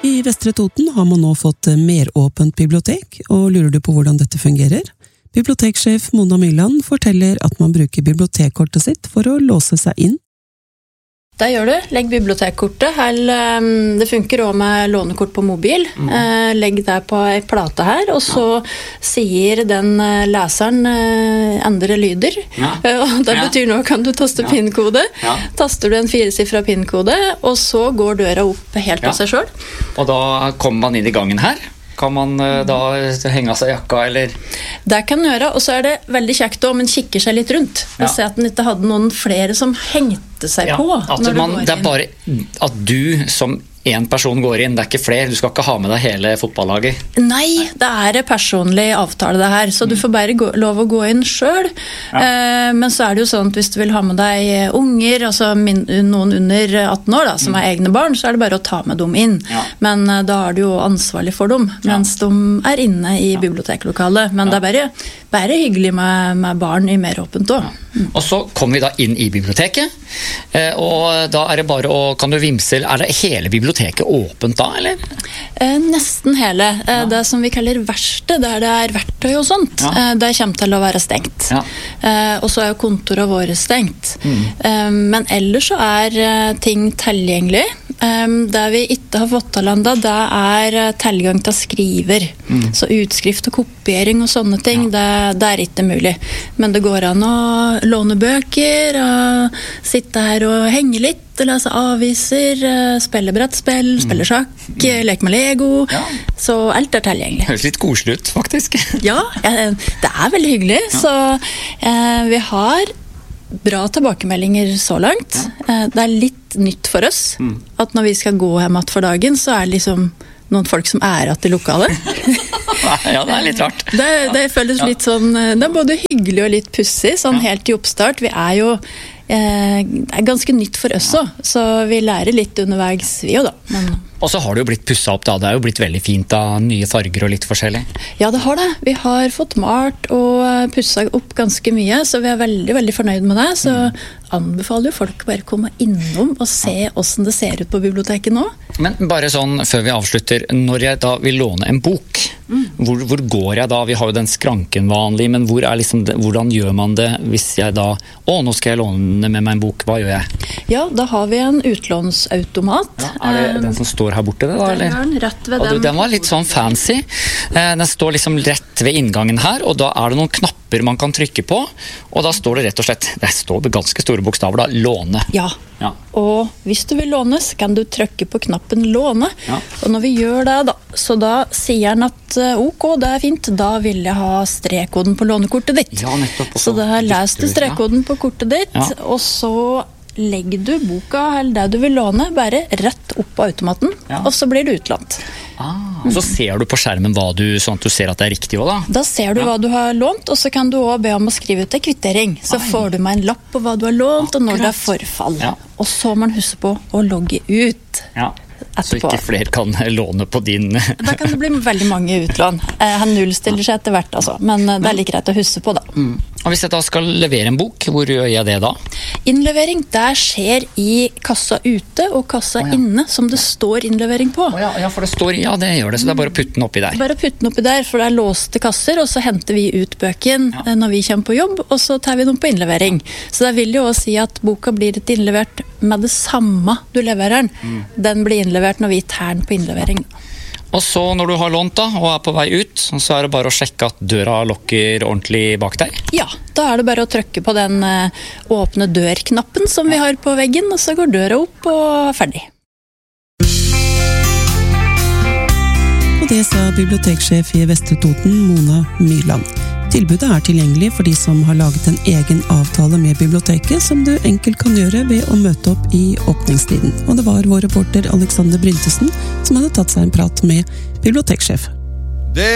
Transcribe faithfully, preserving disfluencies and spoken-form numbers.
I Vestre Toten har man nå fått meråpent bibliotek, og lurer du på hvordan dette fungerer? Biblioteksjef Mona Myrland forteller at man bruker bibliotekkortet sitt for å låse seg inn. Det gjør du. Legg bibliotekkortet. Her, det funker også med lånekort på mobil. Mm. Legg det på en plate her, og så ja. Sier den leseren endre lyder. Ja. Og det betyr nå kan du taste ja. PIN-kode. Ja. Taster du en firesifra PIN-kode, og så går døra opp helt ja. Av seg selv. Og da kommer man inn i gangen her. Kan man da henge av seg jakka, eller? Det kan man gjøre, og så er det veldig kjekt om man kikker seg litt rundt. Ja. Se at den ikke hadde noen flere som hengte seg ja, på. At man, det er bare at du som en person går inn, det er ikke flere, du skal ikke ha med deg hele fotballaget. Nei, det er en personlig avtale det her, så du får bare gå, lov å gå inn selv. Ja. Eh, men så er det jo sånn at hvis du vil ha med deg unger, altså min, noen under atten år da, som mm. er egne barn, så er det bare å ta med dem inn. Ja. Men eh, da er du jo ansvarlig for dem, mens ja. De er inne i ja. Biblioteklokalet. Men ja. Det er bare, bare hyggelig med, med barn i meråpent også. Ja. Mm. Og så kommer vi da inn i biblioteket, eh, og da er det bare å, kan du vimse, er det hele biblioteket åpent da, eller? Eh, nesten hele. Eh, ja. Det som vi kaller verksted, der det er verktøy og sånt, ja. eh, det kommer til å være stengt. Ja. Eh, og så er jo kontoret våre stengt. Mm. Eh, men ellers så er eh, ting tilgjengelig. Eh, det vi ikke har fått til enda, det er eh, tilgang til skriver. Mm. Så utskrift og kopiering og sånne ting, ja. det, det er ikke mulig. Men det går an å låne bøker, og sitte her og henge litt, lese aviser, spille brettspill, mm. spille sjakk, mm. leke med Lego, ja. Så alt er tilgjengelig. Høres litt koselig ut, faktisk. Ja, det er veldig hyggelig, ja. Så eh, vi har bra tilbakemeldinger så langt. Ja. Eh, det er litt nytt for oss, mm. at når vi skal gå hjem at for dagen, så er det liksom noen folk som er at i lokalet. Ja, det er litt rart. Det, det føles ja. Litt sånn, det er både hyggelig og litt pussig, sånn ja. Helt i oppstart. Vi er jo eh, det er ganske nytt for oss også, så vi lærer litt underveis vi jo da. Men og så har det jo blitt pusset opp da, det er jo blitt veldig fint da, nye farger og litt forskjellig. Ja, det har det. Vi har fått malt og pusset opp ganske mye, så vi er veldig, veldig fornøyd med det. Så mm. anbefaler jo folk bare å komme innom og se hvordan det ser ut på biblioteket nå. Men bare sånn, før vi avslutter, når jeg da vil låne en bok, mm. hvor, hvor går jeg da? Vi har jo den skranken vanlig, men hvor er liksom det, hvordan gjør man det hvis jeg da, å, nå skal jeg låne med meg en bok, hva gjør jeg? Ja, da har vi en utlånsautomat. Ja, er det den som står her borte det da, eller? Den, rett ved den. Den var litt sånn fancy. Den står liksom rett ved inngangen her, og da er det noen knapper man kan trykke på, og da står det rett og slett, det står ganske store bokstaver da, låne. Ja, ja. Og hvis du vil låne, så kan du trykke på knappen låne, ja. Og når vi gjør det da, så da sier den at ok, det er fint, da vil jeg ha strekkoden på lånekortet ditt. Ja, nettopp. Så da leser du strekkoden på kortet ditt, ja. Og så legger du boka eller det du vil låne bare rett opp på automaten, ja. Og så blir det utlånt. Ah, så ser du på skjermen hva du, sånn at du ser at det er riktig også da? Da ser du ja. Hva du har lånt, og så kan du også be om å skrive ut en kvittering. Så Ai. Får du med en lapp på hva du har lånt, og når det er forfall. Ja. Og så må man huske på å logge ut. Ja. Etterpå. Så ikke flere kan låne på din. Da kan det bli veldig mange utlån. Han nullstiller seg etter hvert, altså. Men det er like greit å huske på da. Mm. Og hvis jeg da skal levere en bok, hvor gjør jeg det da? Innlevering, der skjer i kassa ute og kassa oh, ja. Inne, som det står innlevering på. Oh, ja, ja, for det står, ja det gjør det, så det er bare å putte den oppi der. Bare å putte den oppi der, for det er låste kasser, og så henter vi ut bøken ja. Når vi kommer på jobb, og så tar vi den på innlevering. Så det vil jo også si at boka blir et innlevert med det samme du leverer den. Mm. Den blir innlevert når vi tar den på innlevering. Og så når du har lånt da, og er på vei ut, så er det bare å sjekke at døra lukker ordentlig bak deg? Ja, da er det bare å trykke på den uh, åpne dør-knappen som vi har på veggen, og så går døra opp og ferdig. Og det sa biblioteksjef i Vestre Toten, Mona Myrland. Tilbudet er tilgjengelig for de som har laget en egen avtale med biblioteket, som du enkelt kan gjøre ved å møte opp i åpningstiden. Og det var vår reporter Alexander Bryntesen som hadde tatt seg en prat med biblioteksjef.